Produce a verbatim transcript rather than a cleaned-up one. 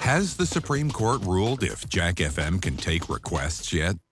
Has the Supreme Court ruled if Jack F M can take requests yet?